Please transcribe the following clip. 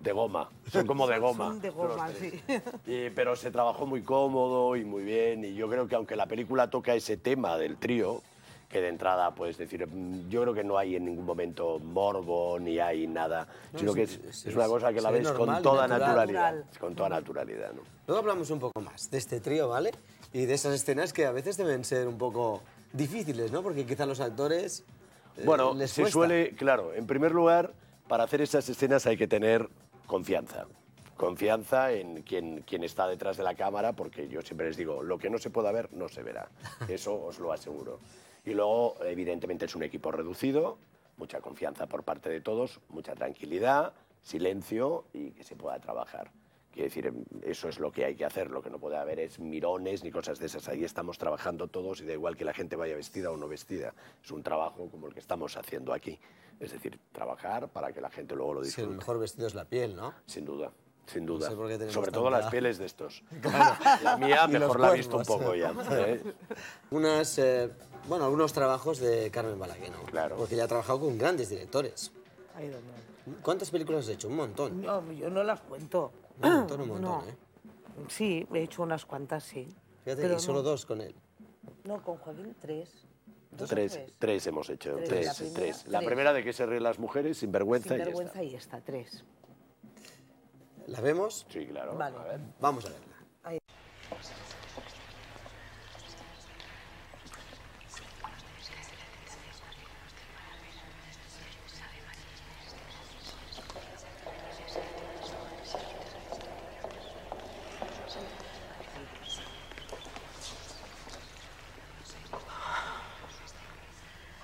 de goma, son como de goma. Son de goma, sí. Pero se trabajó muy cómodo y muy bien, y yo creo que aunque la película toca ese tema del trío, que de entrada, pues decir, yo creo que no hay en ningún momento morbo ni hay nada, sino que es una cosa que la ves con toda naturalidad. Con toda naturalidad, ¿no? Luego hablamos un poco más de este trío, ¿vale? Y de esas escenas que a veces deben ser un poco difíciles, ¿no? Porque quizá los actores Bueno, les se cuesta. suele, claro, en primer lugar, para hacer esas escenas hay que tener confianza. Confianza en quien está detrás de la cámara, porque yo siempre les digo, lo que no se pueda ver, no se verá. Eso os lo aseguro. Y luego, evidentemente, es un equipo reducido, mucha confianza por parte de todos, mucha tranquilidad, silencio y que se pueda trabajar. Quiero decir, eso es lo que hay que hacer, lo que no puede haber es mirones ni cosas de esas. Ahí estamos trabajando todos y da igual que la gente vaya vestida o no vestida. Es un trabajo como el que estamos haciendo aquí. Es decir, trabajar para que la gente luego lo disfrute. Sí, el mejor vestido es la piel, ¿no? Sin duda. Sin duda. No sé por qué tenemos Sobre todo tanta- las pieles de estos. Claro. La mía Y mejor los la he visto un cuernos. poco ya. Algunos trabajos de Carmen Balaguer, ¿no? Claro. Porque ella ha trabajado con grandes directores. Ay, Dios mío. ¿Cuántas películas has hecho? Un montón. No, yo no las cuento. Un montón, No. ¿eh? Sí, he hecho unas cuantas, sí. Fíjate, Pero y solo no. 2 con él. No, con Joaquín 3. ¿Dos o Tres hemos hecho. Tres. Tres. La La primera de que se ríen las mujeres, sin vergüenza, Sin y ya vergüenza está. y esta, 3. ¿La vemos? Sí, claro. Vale. A ver. Vamos a verla. Ahí.